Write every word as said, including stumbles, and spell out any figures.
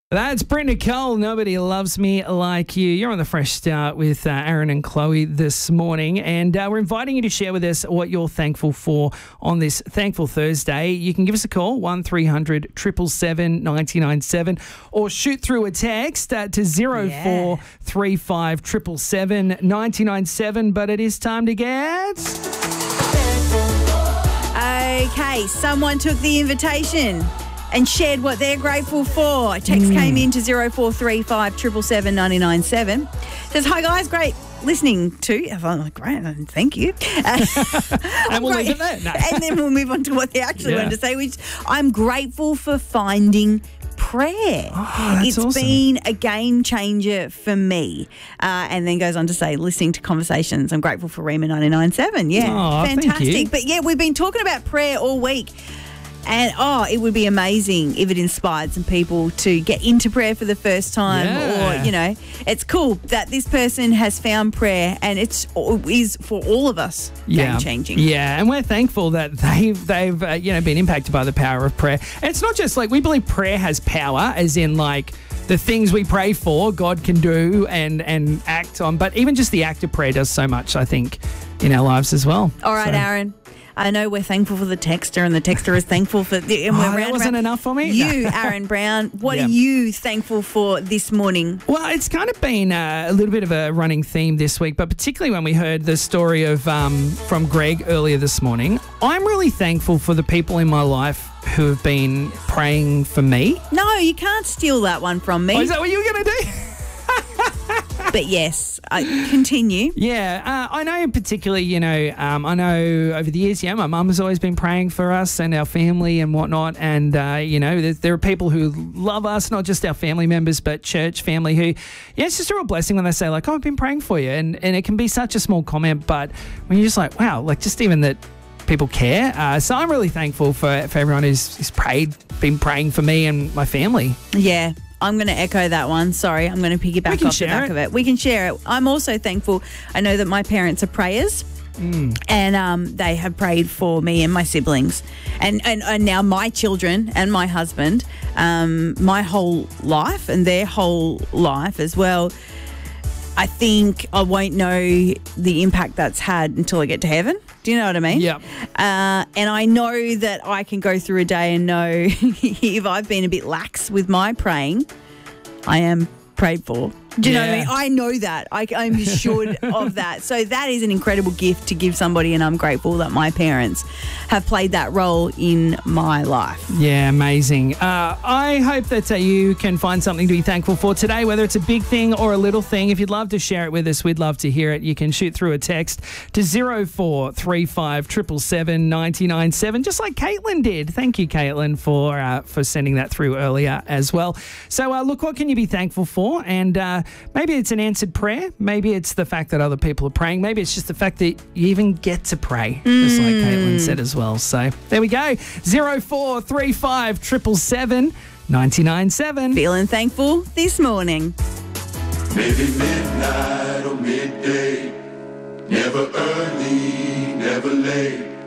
That's Brent Nicole. Nobody loves me like you. You're on the Fresh Start with uh, Aaron and Chloe this morning, and uh, we're inviting you to share with us what you're thankful for on this Thankful Thursday. You can give us a call, one three hundred seven seven seven nine nine seven, or shoot through a text uh, to zero four three five seven seven seven nine nine seven. But it is time to get... Okay, someone took the invitation and shared what they're grateful for. A text mm. came in to zero four three five seven seven seven nine nine seven. Says, hi guys, great listening to. I'm like, great, thank you. Uh, and we'll leave it there. No. And then we'll move on to what they actually yeah. wanted to say, which I'm grateful for finding prayer. Oh, that's it's awesome. been a game changer for me. Uh, and then goes on to say, listening to conversations, I'm grateful for Rima nine nine seven. Yeah, oh, fantastic. But yeah, we've been talking about prayer all week. And, oh, it would be amazing if it inspired some people to get into prayer for the first time. Yeah. Or, you know, it's cool that this person has found prayer, and it's is for all of us yeah. game-changing. Yeah, and we're thankful that they've, they've uh, you know, been impacted by the power of prayer. And it's not just like we believe prayer has power, as in like the things we pray for, God can do and, and act on. But even just the act of prayer does so much, I think, in our lives as well. All right, so. Aaron. I know we're thankful for the texter, and the texter is thankful for... The, and oh, we're that wasn't around. enough for me? You, Aaron Brown, what yeah. are you thankful for this morning? Well, it's kind of been uh, a little bit of a running theme this week, but particularly when we heard the story of um, from Greg earlier this morning. I'm really thankful for the people in my life who have been praying for me. No, you can't steal that one from me. Oh, is that what you were going to do? But yes, I continue. Yeah, uh, I know particularly, you know, um, I know over the years, yeah, my mum has always been praying for us and our family and whatnot. And, uh, you know, there, there are people who love us, not just our family members, but church family who, yeah, it's just a real blessing when they say, like, oh, I've been praying for you. And, and it can be such a small comment, but when you're just like, wow, like just even that people care. Uh, so I'm really thankful for, for everyone who's, who's prayed, been praying for me and my family. Yeah. I'm going to echo that one. Sorry, I'm going to piggyback off the back it. of it. We can share it. I'm also thankful. I know that my parents are prayers, mm. and um, they have prayed for me and my siblings, and and, and now my children and my husband, um, my whole life and their whole life as well. I think I won't know the impact that's had until I get to heaven. Do you know what I mean? Yeah. Uh, and I know that I can go through a day and know if I've been a bit lax with my praying, I am prayed for. Do you yeah. know what I mean? I know that. I, I'm assured of that. So that is an incredible gift to give somebody, and I'm grateful that my parents have played that role in my life. Yeah, amazing. Uh, I hope that uh, you can find something to be thankful for today, whether it's a big thing or a little thing. If you'd love to share it with us, we'd love to hear it. You can shoot through a text to zero four three five seven seven seven nine nine seven, just like Caitlin did. Thank you, Caitlin, for uh, for sending that through earlier as well. So, uh, look, what can you be thankful for? And uh, maybe it's an answered prayer. Maybe it's the fact that other people are praying. Maybe it's just the fact that you even get to pray, mm. just like Caitlin said as well. So there we go. zero four three five seven seven seven nine nine seven. Feeling thankful this morning. Maybe midnight or midday, never early, never late.